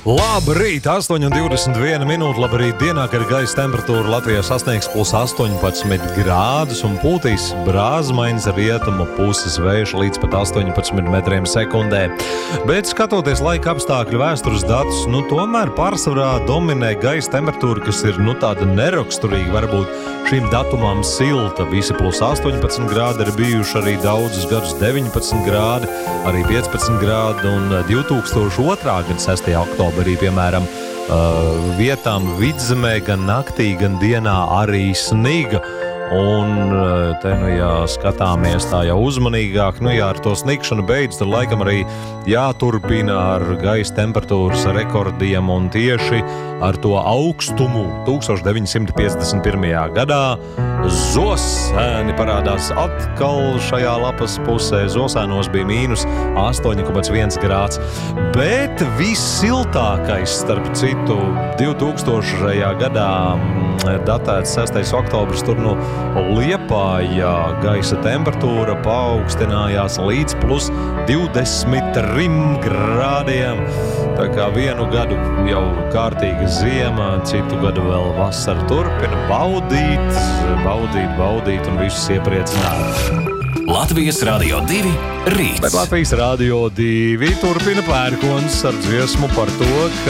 Labrīt, 8:21 minūte. Labrīt dienā, kad gaisa temperatūra Latvijā sasniegs plus 18 grādus un pūtīs brāzmaiņas rietumu puses vējš līdz pat 18 metriem sekundē. Bet skatoties laika apstākļu vēstures datus, tomēr pārsvarā dominē gaisa temperatūra, kas ir tāda neraksturīga, varbūt šīm datumām silta. Visi plus 18 grādi ir bijuši arī daudzus gadus 19 grādi, arī 15 grādi un 2002. Gada 6. oktobrī, piemēram, vietām vidzemē gan naktī, gan dienā arī sniga. Un te, skatāmies tā jau uzmanīgāk, ar to snigšanu beidz, tad laikam arī jāturpina ar gaisa temperatūras rekordiem un tieši ar to augstumu 1951. gadā Zosēni parādās atkal šajā lapas pusē. Zosēnos bija mīnus 8,1 grāds, bet vissiltākais, starp citu, 2000. gadā datēts 6. oktobris, tur Liepājā gaisa temperatūra paaugstinājās līdz plus 23 grādiem. Tā kā vienu gadu jau kārtīga ziema, citu gadu vēl vasara turpina baudīt un visus iepriecināt. Latvijas Radio 2 rīts. Bet Latvijas Radio 2 turpina pērkons ar dziesmu par to, ka